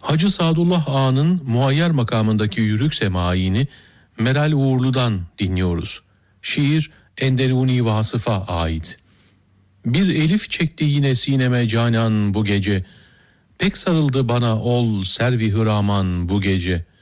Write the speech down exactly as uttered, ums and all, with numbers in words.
Hacı Sadullah Ağa'nın muayyer makamındaki yürük semaini Meral Uğurlu'dan dinliyoruz. Şiir Enderuni Vasıf'a ait. Bir elif çekti yine sineme canan bu gece. Pek sarıldı bana ol servi hıraman bu gece.